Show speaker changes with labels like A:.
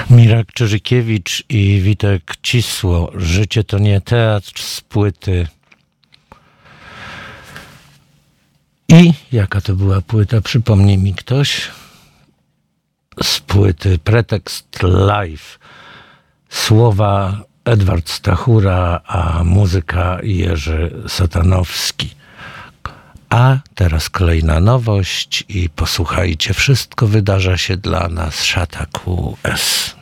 A: Mirek Czyżykiewicz i Witek Cisło. Życie to nie teatr, z płyty. I jaka to była płyta? Przypomni mi ktoś. Z płyty Pretekst Live. Słowa Edward Stachura, a muzyka Jerzy Satanowski. A teraz kolejna nowość i posłuchajcie. Wszystko wydarza się dla nas. Szata QS.